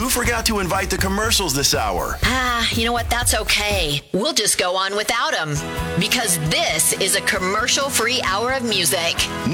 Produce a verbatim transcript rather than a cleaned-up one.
who forgot to invite the commercials this hour? Ah, you know what? That's okay. We'll just go on without them. Because this is a commercial-free hour of music.